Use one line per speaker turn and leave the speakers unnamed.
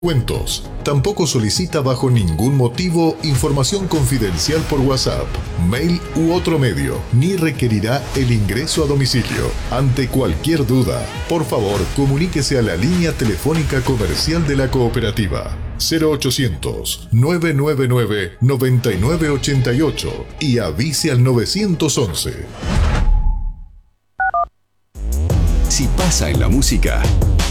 Cuentos. Tampoco solicita bajo ningún motivo información confidencial por WhatsApp, mail u otro medio, ni requerirá el ingreso a domicilio. Ante cualquier duda, por favor, comuníquese a la línea telefónica comercial de la cooperativa 0800-999-9988 y avise al 911.
Si pasa en la música,